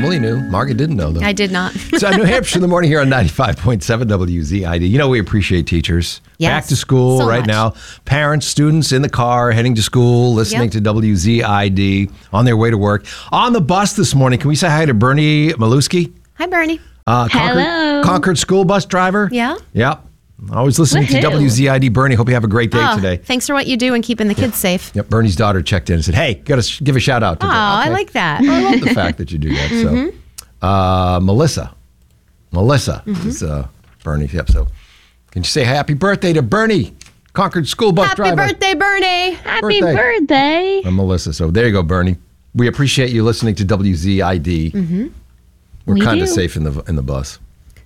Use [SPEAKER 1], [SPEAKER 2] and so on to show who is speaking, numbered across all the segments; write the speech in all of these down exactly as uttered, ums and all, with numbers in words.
[SPEAKER 1] Emily knew. Margaret didn't know, though.
[SPEAKER 2] I did not.
[SPEAKER 1] So New Hampshire in the morning here on ninety-five point seven W Z I D. You know, we appreciate teachers.
[SPEAKER 2] Yes,
[SPEAKER 1] back to school
[SPEAKER 2] so
[SPEAKER 1] right
[SPEAKER 2] much.
[SPEAKER 1] now. Parents, students in the car, heading to school, listening
[SPEAKER 2] Yep.
[SPEAKER 1] to W Z I D on their way to work. On the bus this morning, can we say hi to Bernie Maluski?
[SPEAKER 2] Hi, Bernie.
[SPEAKER 1] Uh, Concord,
[SPEAKER 3] Hello.
[SPEAKER 1] Concord school bus driver.
[SPEAKER 2] Yeah.
[SPEAKER 1] Yep. Always listening to
[SPEAKER 3] Woohoo.
[SPEAKER 1] W Z I D. Bernie, hope you have a great day
[SPEAKER 2] Oh,
[SPEAKER 1] today.
[SPEAKER 2] thanks for what you do and keeping the kids safe.
[SPEAKER 1] Yep. Bernie's daughter checked in and said, hey, got to give a shout out to
[SPEAKER 2] Oh,
[SPEAKER 1] them.
[SPEAKER 2] I
[SPEAKER 1] Okay.
[SPEAKER 2] like that.
[SPEAKER 1] I love the fact that you do that.
[SPEAKER 2] Mm-hmm.
[SPEAKER 1] So, uh, Melissa. Melissa is uh, Bernie. Yep. So, can you say happy birthday to Bernie, Concord school bus
[SPEAKER 2] Happy
[SPEAKER 1] driver?
[SPEAKER 2] birthday, Bernie.
[SPEAKER 3] Happy
[SPEAKER 1] Birthday.
[SPEAKER 3] birthday.
[SPEAKER 1] And Melissa. So, there you go, Bernie. We appreciate you listening to W Z I D. Mm-hmm. We're
[SPEAKER 3] We
[SPEAKER 1] kind of
[SPEAKER 3] do.
[SPEAKER 1] safe in the in the bus.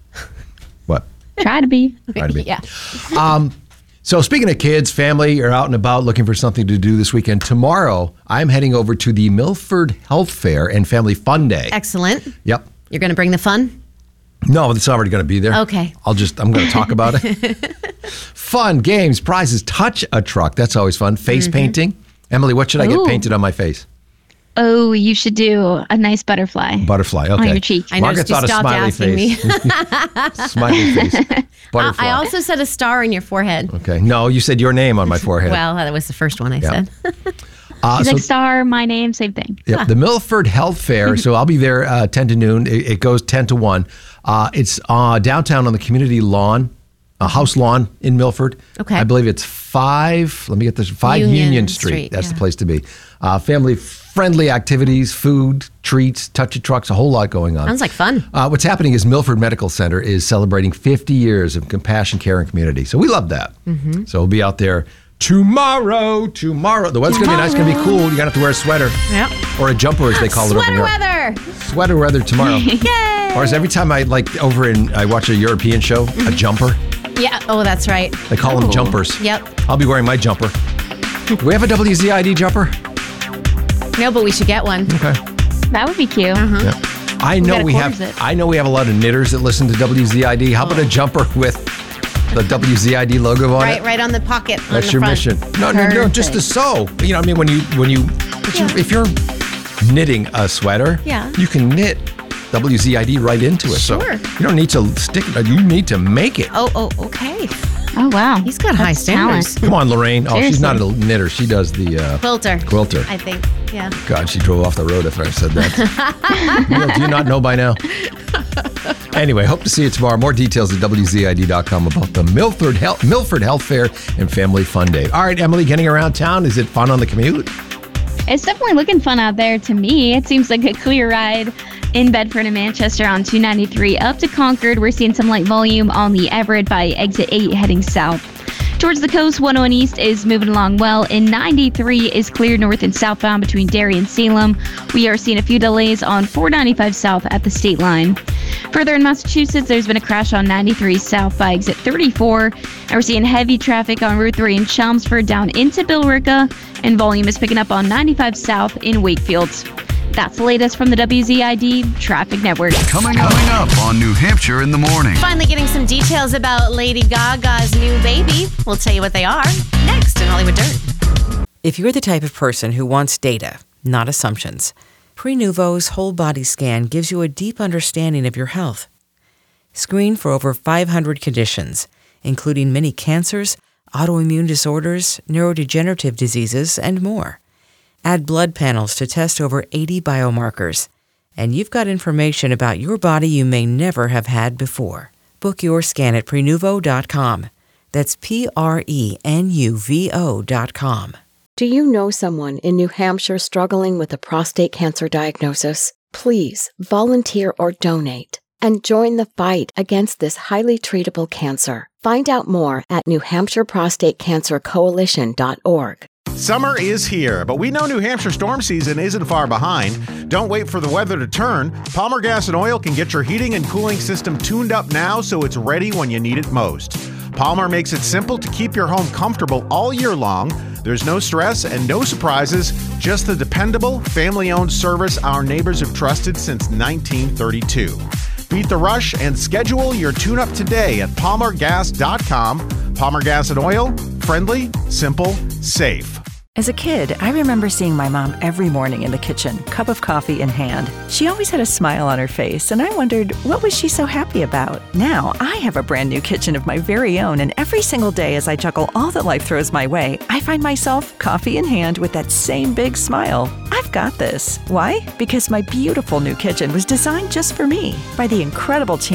[SPEAKER 1] What?
[SPEAKER 3] Try to be.
[SPEAKER 1] Try to be.
[SPEAKER 2] Yeah.
[SPEAKER 1] Um, so speaking of kids, family, you're out and about looking for something to do this weekend. Tomorrow, I'm heading over to the Milford Health Fair and Family Fun Day.
[SPEAKER 2] Excellent.
[SPEAKER 1] Yep.
[SPEAKER 2] You're going to bring the fun?
[SPEAKER 1] No, it's already going to be there.
[SPEAKER 2] Okay.
[SPEAKER 1] I'll just, I'm going to talk about it. Fun, games, prizes, touch a truck. That's always fun. Face
[SPEAKER 2] Mm-hmm.
[SPEAKER 1] painting. Emily, what should I get
[SPEAKER 3] Ooh.
[SPEAKER 1] painted on my face?
[SPEAKER 3] Oh, you should do a nice butterfly.
[SPEAKER 1] Butterfly. Okay.
[SPEAKER 3] On your cheek.
[SPEAKER 2] I
[SPEAKER 1] Margaret
[SPEAKER 2] noticed you
[SPEAKER 1] thought a
[SPEAKER 2] stopped
[SPEAKER 1] smiley
[SPEAKER 2] asking
[SPEAKER 1] face. Smiley face.
[SPEAKER 2] Uh,
[SPEAKER 1] Butterfly.
[SPEAKER 2] I also said a star in your forehead.
[SPEAKER 1] Okay. No, you said your name on my forehead.
[SPEAKER 2] Well, that was the first one I
[SPEAKER 1] Yeah.
[SPEAKER 2] said.
[SPEAKER 1] uh,
[SPEAKER 3] He's
[SPEAKER 1] so-
[SPEAKER 3] like star, my name, same thing.
[SPEAKER 1] Yep, the Milford Health Fair. So I'll be there uh, ten to noon. It, it goes ten to one. Uh, it's uh, downtown on the community lawn, a house lawn in Milford.
[SPEAKER 2] Okay.
[SPEAKER 1] I believe it's five, let me get this, five Union,
[SPEAKER 2] Union
[SPEAKER 1] Street.
[SPEAKER 2] Street,
[SPEAKER 1] That's the
[SPEAKER 2] yeah.
[SPEAKER 1] place to be. Uh, family friendly activities, food, treats, touch of trucks, a whole lot going on.
[SPEAKER 2] Sounds like fun.
[SPEAKER 1] Uh, what's happening is Milford Medical Center is celebrating fifty years of compassion, care, and community. So we love that.
[SPEAKER 2] Mm-hmm.
[SPEAKER 1] So we'll be out there tomorrow, tomorrow. The weather's going to be nice, going to be cool. You're going to have to wear a sweater.
[SPEAKER 2] Yep.
[SPEAKER 1] Or a jumper, as they call it over
[SPEAKER 2] Sweater
[SPEAKER 1] there.
[SPEAKER 2] weather.
[SPEAKER 1] Sweater weather tomorrow.
[SPEAKER 2] Yay.
[SPEAKER 1] Or is every time I like over in, I watch a European show, a jumper.
[SPEAKER 2] Yeah. Oh, that's right.
[SPEAKER 1] They call them jumpers.
[SPEAKER 2] Yep.
[SPEAKER 1] I'll be wearing my jumper. Do we have a W Z I D jumper?
[SPEAKER 2] No, but we should get one.
[SPEAKER 1] Okay.
[SPEAKER 3] That would be cute.
[SPEAKER 2] Uh-huh.
[SPEAKER 1] Yeah. I know
[SPEAKER 3] gotta
[SPEAKER 1] we have.
[SPEAKER 3] quarters it.
[SPEAKER 1] I know we have a lot of knitters that listen to W Z I D. How about a jumper with the W Z I D logo on
[SPEAKER 2] Right,
[SPEAKER 1] it?
[SPEAKER 2] right on the pocket. on
[SPEAKER 1] That's
[SPEAKER 2] the
[SPEAKER 1] your
[SPEAKER 2] front.
[SPEAKER 1] mission. No, no, no, just to
[SPEAKER 2] Perfect.
[SPEAKER 1] sew. You know, what I mean, when you when you, but you if you're knitting a sweater,
[SPEAKER 2] Yeah.
[SPEAKER 1] you can knit W Z I D right into it. So
[SPEAKER 2] Sure.
[SPEAKER 1] you don't need to stick it. You need to make it.
[SPEAKER 2] Oh, oh, okay.
[SPEAKER 3] Oh, wow.
[SPEAKER 2] He's got high
[SPEAKER 3] That's talent.
[SPEAKER 2] standards.
[SPEAKER 1] Come on, Lorraine. Oh, she's
[SPEAKER 3] Seriously.
[SPEAKER 1] not a knitter. She does the uh,
[SPEAKER 2] Quilter.
[SPEAKER 1] quilter.
[SPEAKER 2] I think. Yeah.
[SPEAKER 1] God, she drove off the road after I said that. Neil, do you not know by now? Anyway, hope to see you tomorrow. More details at W Z I D dot com about the Milford Health, Milford Health Fair and Family Fun Day. All right, Emily, getting around town, is it fun on the commute?
[SPEAKER 3] It's definitely looking fun out there to me. It seems like a clear ride in Bedford and Manchester on two ninety-three up to Concord. We're seeing some light volume on the Everett by exit eight heading south. Towards the coast, one oh one East is moving along well, and ninety-three is clear north and southbound between Derry and Salem. We are seeing a few delays on four ninety-five south at the state line. Further in Massachusetts, there's been a crash on ninety-three south by exit thirty-four, and we're seeing heavy traffic on Route three in Chelmsford down into Billerica, and volume is picking up on ninety-five south in Wakefield. That's the latest from the W Z I D Traffic Network.
[SPEAKER 4] Coming, coming up on New Hampshire in the morning.
[SPEAKER 2] Finally getting some details about Lady Gaga's new baby. We'll tell you what they are next in Hollywood Dirt.
[SPEAKER 5] If you're the type of person who wants data, not assumptions, Prenuvo's whole body scan gives you a deep understanding of your health. Screen for over five hundred conditions, including many cancers, autoimmune disorders, neurodegenerative diseases, and more. Add blood panels to test over eighty biomarkers, and you've got information about your body you may never have had before. Book your scan at Prenuvo dot com. That's P R E N U V O dot com.
[SPEAKER 6] Do you know someone in New Hampshire struggling with a prostate cancer diagnosis? Please volunteer or donate and join the fight against this highly treatable cancer. Find out more at New Hampshire Prostate Cancer Coalition dot org.
[SPEAKER 7] Summer is here, but we know New Hampshire storm season isn't far behind. Don't wait for the weather to turn. Palmer Gas and Oil can get your heating and cooling system tuned up now so it's ready when you need it most. Palmer makes it simple to keep your home comfortable all year long. There's no stress and no surprises, just the dependable, family-owned service our neighbors have trusted since nineteen thirty-two. Beat the rush and schedule your tune-up today at Palmer Gas dot com. Palmer Gas and Oil, friendly, simple, safe.
[SPEAKER 8] As a kid, I remember seeing my mom every morning in the kitchen, cup of coffee in hand. She always had a smile on her face, and I wondered, what was she so happy about? Now, I have a brand new kitchen of my very own, and every single day as I juggle all that life throws my way, I find myself coffee in hand with that same big smile. I've got this. Why? Because my beautiful new kitchen was designed just for me by the incredible team